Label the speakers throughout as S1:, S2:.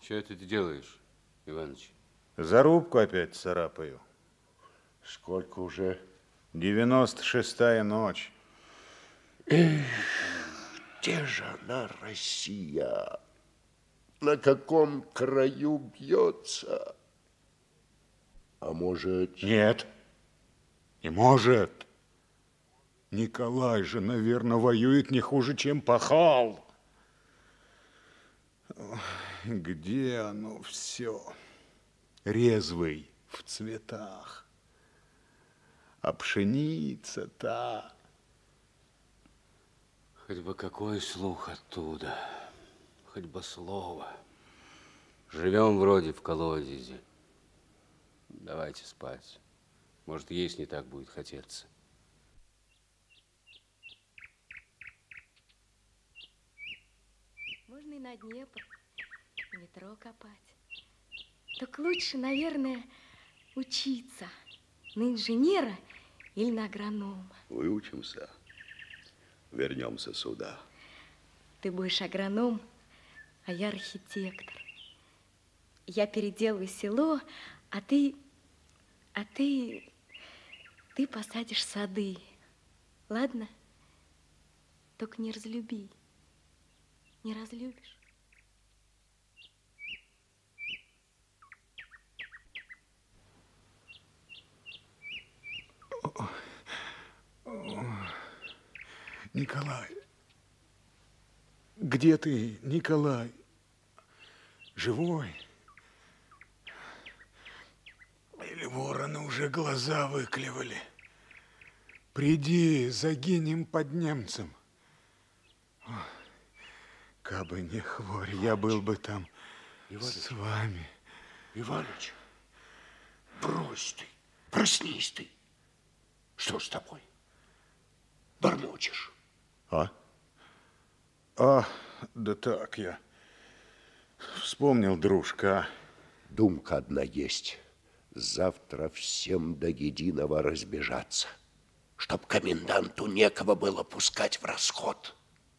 S1: Что это ты делаешь, Иваныч?
S2: Зарубку опять царапаю.
S3: Сколько уже?
S2: 96-я ночь.
S3: Где же она, Россия? На каком краю бьется? А может...
S2: Нет. Не может. Николай же, наверное, воюет не хуже, чем Пахал. Где оно все? Резвый в цветах. А пшеница-то...
S1: Хоть бы какой слух оттуда, хоть бы слово. Живем вроде в колодезе. Давайте спать. Может, есть не так будет хотеться.
S4: Можно и на Днепр, метро копать. Так лучше, наверное, учиться на инженера или на агронома.
S3: Выучимся, вернемся сюда.
S4: Ты будешь агроном, а я архитектор. Я переделаю село, а ты посадишь сады. Ладно? Только не разлюби. Не разлюбишь?
S2: Николай, где ты, Николай? Живой? Или вороны уже глаза выклевали? Приди, загинем под немцем. Кабы не хворь, я был бы там с вами.
S3: Иваныч, брось ты, проснись ты. Что с тобой? Бормочешь.
S2: Да так я вспомнил, дружка.
S3: Думка одна есть. Завтра всем до единого разбежаться, чтоб коменданту некого было пускать в расход.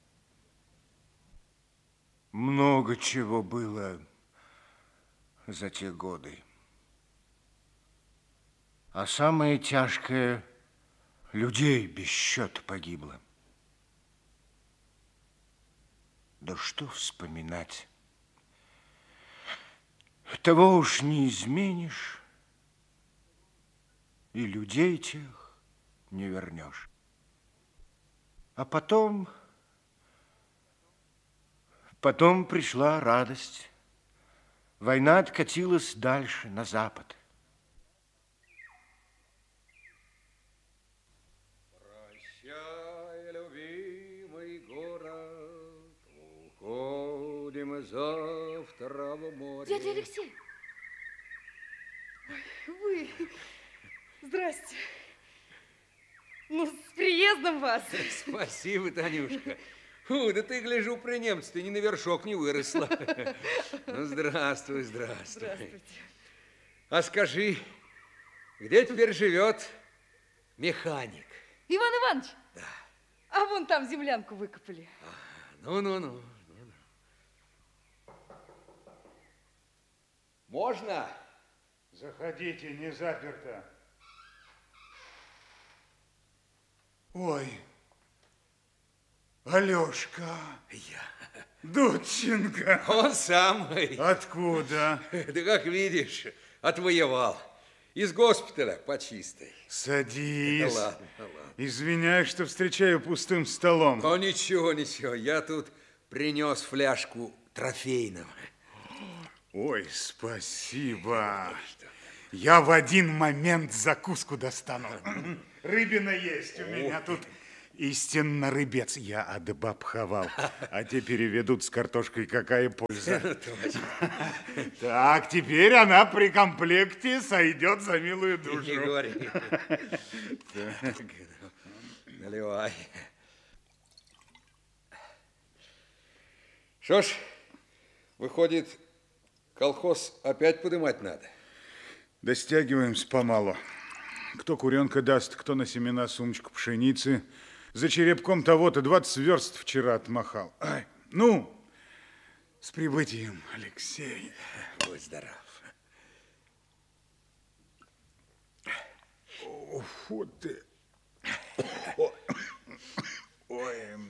S5: Много чего было за те годы. А самое тяжкое, людей без счета погибло. Да что вспоминать? Того уж не изменишь, и людей тех не вернешь. А потом пришла радость. Война откатилась дальше, на запад.
S1: Прощай, любимый город, уходим завтра в море.
S4: Дядя Алексей! Вы! Здрасте! Ну, с приездом вас!
S1: Спасибо, Танюшка. Да ты, гляжу, при немце ты ни на вершок не выросла. Ну, здравствуй, здравствуй.
S4: Здравствуйте. А
S1: скажи, где теперь живет механик?
S4: Иван Иванович?
S1: Да.
S4: А вон там землянку выкопали.
S1: Ну. Можно?
S2: Заходите, не заперто. Ой, Алёшка.
S1: Я.
S2: Дудченко.
S1: Он самый.
S2: Откуда?
S1: Да как видишь, отвоевал. Из госпиталя по чистой.
S2: Садись.
S1: Да ладно.
S2: Извиняюсь, что встречаю пустым столом.
S1: О, ничего. Я тут принес фляжку трофейного.
S2: Ой, спасибо. Я в один момент закуску достану. Рыбина есть у меня тут. Истинно рыбец. Я от баб хавал. А те переведут с картошкой, какая польза. Так, теперь она при комплекте сойдет за милую душу.
S1: Не говори. Так, наливай. Что ж, выходит, колхоз опять подымать надо?
S2: Достягиваемся помалу. Кто куренка даст, кто на семена сумочку пшеницы. За черепком того-то 20 верст вчера отмахал. Ай, ну, С прибытием, Алексей.
S3: Будь здоров.
S2: Фу ты. Ой.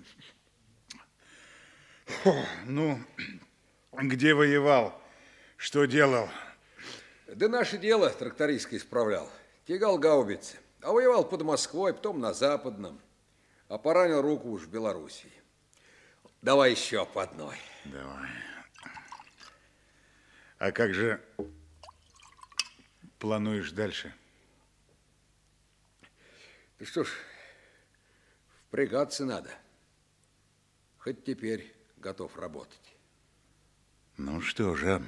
S2: Ну, где воевал? Что делал?
S6: Да наше дело трактористское исправлял. Тягал гаубицы. А воевал под Москвой, потом на Западном. А поранил руку уж в Белоруссии. Давай еще по одной.
S2: Давай. А как же плануешь дальше?
S6: Да что ж, впрягаться надо. Хоть теперь готов работать.
S2: Ну что же,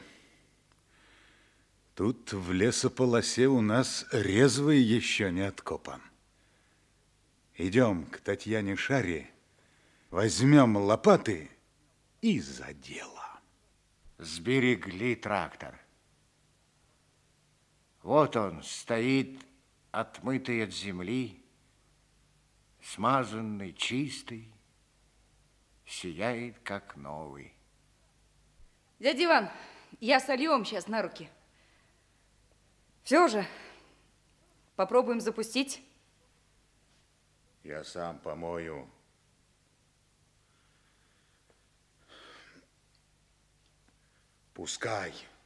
S2: тут в лесополосе у нас резвый еще не откопан. Идем к Татьяне Шаре, возьмем лопаты и за дело.
S5: Сберегли трактор. Вот он стоит, отмытый от земли, смазанный, чистый, сияет, как новый.
S7: Дядя Иван, я солью вам сейчас на руки. Все же, попробуем запустить.
S2: Я сам помою. Пускай.